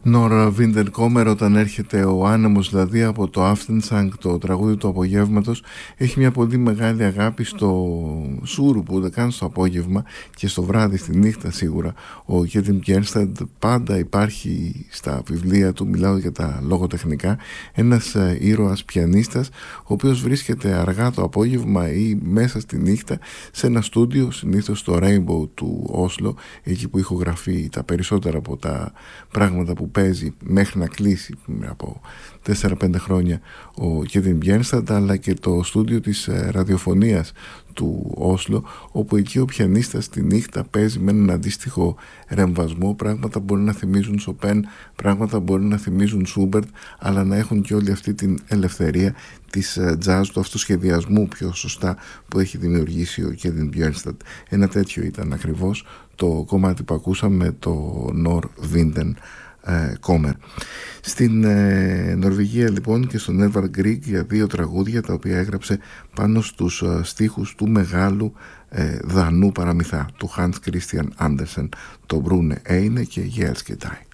Νόρα Βίντεν Κόμερ, όταν έρχεται ο άνεμος δηλαδή από το Aftensang, το τραγούδι του απογεύματος, έχει μια πολύ μεγάλη αγάπη στο σούρου που ούτε καν στο απόγευμα και στο βράδυ, στη νύχτα σίγουρα. Ο Κέντιν Μπιέρνσταντ πάντα υπάρχει στα βιβλία του, μιλάω για τα λογοτεχνικά, ένας ήρωας πιανίστας ο οποίος βρίσκεται αργά το απόγευμα ή μέσα στη νύχτα σε ένα στούντιο, συνήθως στο Rainbow του Όσλο, εκεί που ηχογραφεί τα περισσότερα από τα πράγματα που παίζει μέχρι να κλείσει από 4-5 χρόνια ο Κέντιν Μπιέρνσταντ, αλλά και το στούντιο της ραδιοφωνίας του Όσλο, όπου εκεί ο πιανίστας τη νύχτα παίζει με έναν αντίστοιχο ρεμβασμό, πράγματα μπορεί να θυμίζουν Σοπέν, πράγματα μπορεί να θυμίζουν Σούμπερτ, αλλά να έχουν και όλη αυτή την ελευθερία της jazz, του αυτοσχεδιασμού πιο σωστά που έχει δημιουργήσει ο Κέντιν Μπιέρνσταντ. Ένα τέτοιο ήταν ακριβώς το κομμάτι που ακούσαμε, το Νορ Βίντεν Κόμερ. Στην Νορβηγία λοιπόν και στον Edvard Grieg για 2 τραγούδια τα οποία έγραψε πάνω στους στίχους του μεγάλου Δανού παραμυθά, του Hans Christian Andersen, το Brune Eine και Γέλσκετάι.